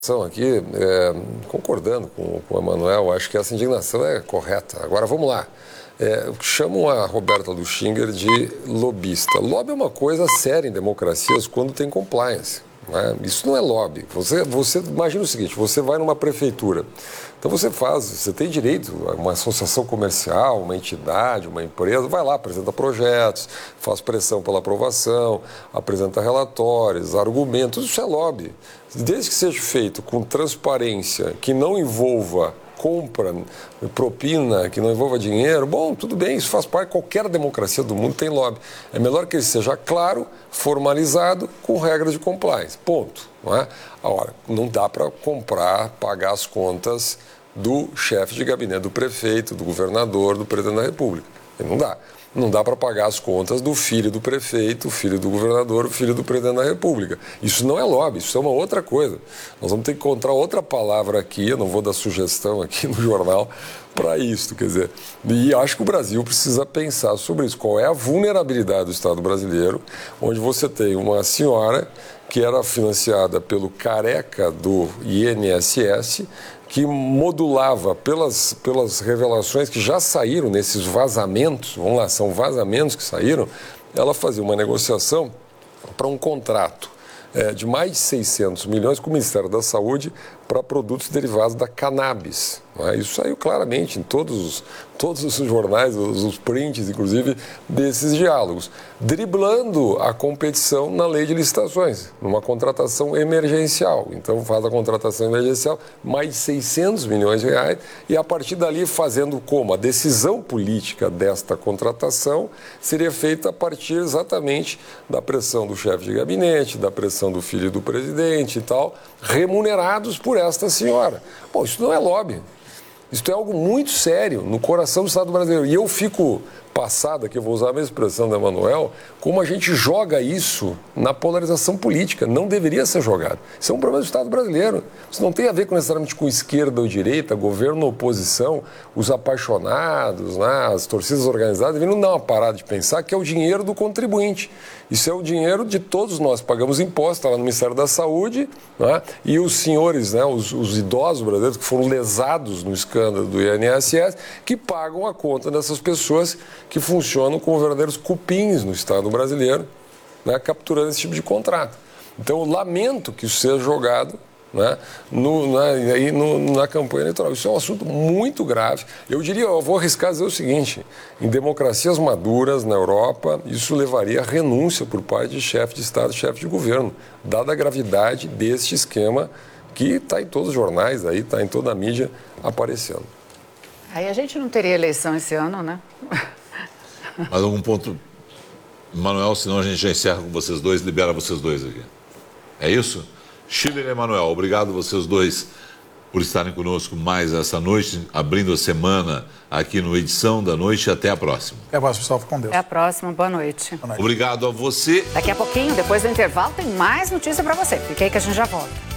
Aqui, concordando com o Emanuel, acho que essa indignação é correta. Agora, vamos lá. Chamam a Roberta Luchinger de lobista. Lobby é uma coisa séria em democracias quando tem compliance. Né? Isso não é lobby. Você imagina o seguinte, você vai numa prefeitura, então você tem direito a uma associação comercial, uma entidade, uma empresa, vai lá, apresenta projetos, faz pressão pela aprovação, apresenta relatórios, argumentos, isso é lobby. Desde que seja feito com transparência, que não envolva compra, propina, que não envolva dinheiro, bom, tudo bem, isso faz parte, qualquer democracia do mundo tem lobby. É melhor que ele seja claro, formalizado, com regras de compliance, ponto. Não é? Agora, não dá para comprar, pagar as contas do chefe de gabinete, do prefeito, do governador, do presidente da República. Não dá. Não dá para pagar as contas do filho do prefeito, o filho do governador, o filho do presidente da República. Isso não é lobby, isso é uma outra coisa. Nós vamos ter que encontrar outra palavra aqui, eu não vou dar sugestão aqui no jornal para isso, quer dizer. E acho que o Brasil precisa pensar sobre isso. Qual é a vulnerabilidade do Estado brasileiro, onde você tem uma senhora que era financiada pelo careca do INSS, que modulava pelas revelações que já saíram nesses vazamentos, vamos lá, são vazamentos que saíram, ela fazia uma negociação para um contrato de mais de 600 milhões com o Ministério da Saúde para produtos derivados da cannabis. Isso saiu claramente em todos os jornais, os prints, inclusive, desses diálogos, driblando a competição na lei de licitações, numa contratação emergencial. Então, faz a contratação emergencial, mais de 600 milhões de reais, e a partir dali fazendo como? A decisão política desta contratação seria feita a partir exatamente da pressão do chefe de gabinete, da pressão do filho do presidente e tal, remunerados por esta senhora. Bom, isso não é lobby. Isso é algo muito sério no coração do Estado brasileiro. E eu fico passado, aqui eu vou usar a mesma expressão do Emanuel, como a gente joga isso na polarização política. Não deveria ser jogado. Isso é um problema do Estado brasileiro. Isso não tem a ver necessariamente com esquerda ou direita, governo ou oposição, os apaixonados, né, as torcidas organizadas, deveriam dar uma parada de pensar que é o dinheiro do contribuinte. Isso é o dinheiro de todos nós. Pagamos impostos, está lá no Ministério da Saúde, né, e os senhores, né, os idosos brasileiros que foram lesados no escândalo do INSS, que pagam a conta dessas pessoas que funcionam como verdadeiros cupins no Estado brasileiro, né, capturando esse tipo de contrato. Então, eu lamento que isso seja jogado, né, na campanha eleitoral. Isso é um assunto muito grave. Eu vou arriscar dizer o seguinte, em democracias maduras na Europa, isso levaria a renúncia por parte de chefe de Estado e chefe de governo, dada a gravidade deste esquema que está em todos os jornais, está em toda a mídia aparecendo. Aí a gente não teria eleição esse ano, né? Mas algum ponto, Manuel, senão a gente já encerra com vocês dois, libera vocês dois aqui. É isso? Schiller e Emanuel, obrigado vocês dois por estarem conosco mais essa noite, abrindo a semana aqui no Edição da Noite. Até a próxima. Até a próxima, pessoal. Fica com Deus. Até a próxima. Boa noite. Obrigado a você. Daqui a pouquinho, depois do intervalo, tem mais notícia para você. Fica aí que a gente já volta.